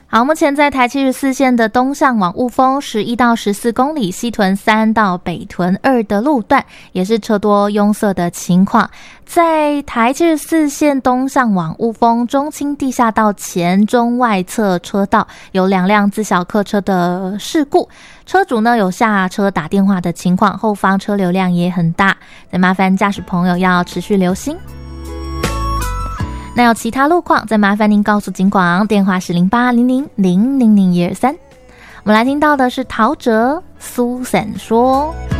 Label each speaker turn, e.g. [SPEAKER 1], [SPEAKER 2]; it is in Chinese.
[SPEAKER 1] 好，目前在台74线的东向往雾峰11到14公里，西屯3到北屯2的路段也是车多拥塞的情况。在台74线东向往雾峰中清地下道前中外侧车道有2辆自小客车的事故，车主呢有下车打电话的情况，后方车流量也很大，再麻烦驾驶朋友要持续留心。那有其他路况，再麻烦您告诉警广，电话是0800000123。我们来听到的是陶喆 Susan 说。